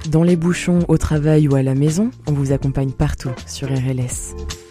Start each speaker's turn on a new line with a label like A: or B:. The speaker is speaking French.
A: Dans les bouchons, au travail ou à la maison, on vous accompagne partout sur RLS.